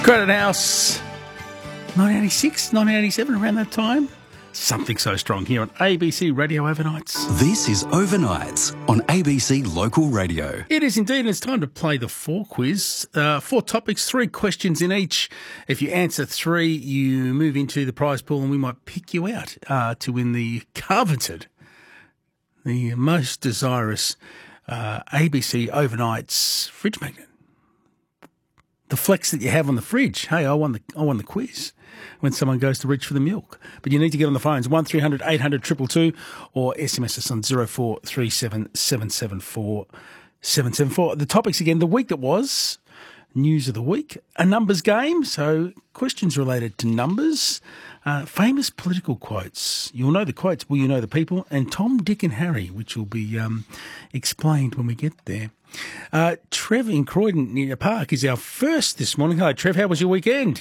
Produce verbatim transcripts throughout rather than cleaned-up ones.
Crowded House, nineteen eighty-six, nineteen eighty-seven, around that time. Something So Strong here on A B C Radio Overnights. This is Overnights on A B C Local Radio. It is indeed, and it's time to play the four quiz. Uh, four topics, three questions in each. If you answer three, you move into the prize pool and we might pick you out uh, to win the coveted, the most desirous uh, A B C Overnights fridge magnet. The flex that you have on the fridge. Hey, I won the I won the quiz when someone goes to reach for the milk. But you need to get on the phones, one three hundred eight hundred two two two, or S M S us on zero four three seven seven seven four seven seven four. The topics again, the week that was, news of the week, a numbers game, so questions related to numbers, uh, famous political quotes. You'll know the quotes, will you know the people, and Tom, Dick and Harry, which will be um, explained when we get there. Uh, Trev in Croydon near Park is our first this morning. Hello, Trev. How was your weekend?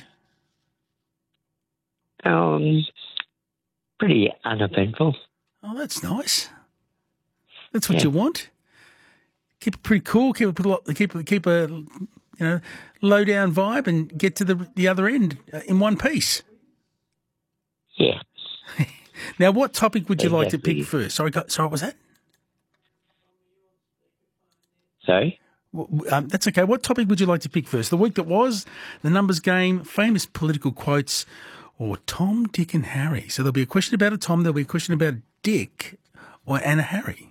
Um, pretty uneventful. Oh, that's nice. That's what Yeah. you want. Keep it pretty cool. Keep it keep it, keep a you know low down vibe and get to the the other end uh, in one piece. Yeah. Now, what topic would you like to Exactly. pick first? Sorry, go- sorry, what was that? Sorry? W- Um, that's okay. What topic would you like to pick first? The week that was, the numbers game, famous political quotes, or Tom, Dick and Harry? So there'll be a question about a Tom, there'll be a question about a Dick, or and a Harry.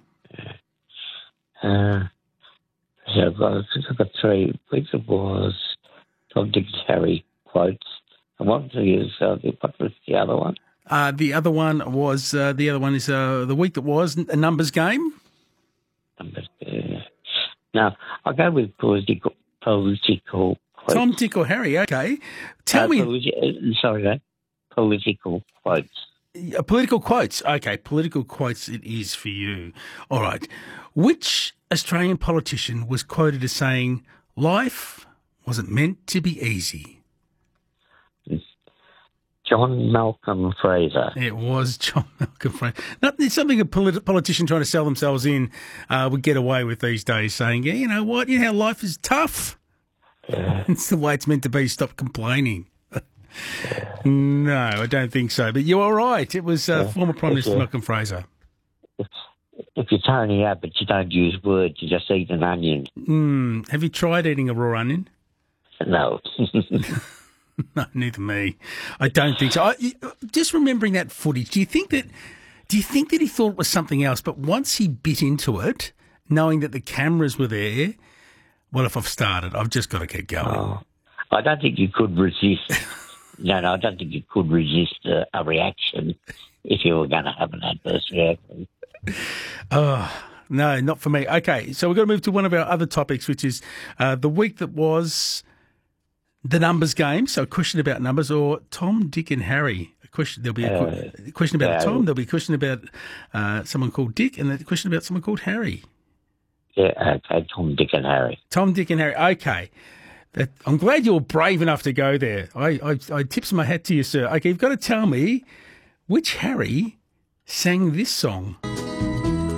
Uh, so I've got, I think I've got three. Which was Tom, Dick, and Harry quotes. And what was, uh, the, what was the other one? Uh, the other one was, uh, the other one is uh, the week that was, a numbers game. Numbers, uh, now, I'll go with political, political quotes. Tom, Dick or Harry, okay. Tell Uh, me, politi- uh, sorry, no. Political quotes. uh, political quotes. Okay, political quotes it is for you. All right. Which Australian politician was quoted as saying, life wasn't meant to be easy? John Malcolm Fraser. It was John Malcolm Fraser. Not, it's something a polit- politician trying to sell themselves in uh, would get away with these days, saying, yeah, you know what, you know how life is tough? Yeah. It's the way it's meant to be. Stop complaining. No, I don't think so. But you're all right. It was uh, Yeah. former Prime Minister Yeah. Malcolm Fraser. If you're Tony Abbott, you don't use words, you just eat an onion. Mm, have you tried eating a raw onion? No. No, neither me. I don't think so. I, just remembering that footage, do you think that? Do you think that he thought it was something else? But once he bit into it, knowing that the cameras were there, well, if I've started, I've just got to keep going. Oh, I don't think you could resist. No, no, I don't think you could resist a, a reaction if you were going to have an adverse reaction. Oh, no, not for me. Okay, so we're going to move to one of our other topics, which is uh, the week that was the numbers game. So a question about numbers, or Tom, Dick and Harry. A question. There'll be a, Uh, que- a question about yeah. Tom. There'll be a question about uh, someone called Dick, and a question about someone called Harry. Yeah, okay, Tom, Dick and Harry. Tom, Dick and Harry. Okay. That, I'm glad you're brave enough to go there. I, I, I tips my hat to you, sir. Okay, you've got to tell me which Harry sang this song.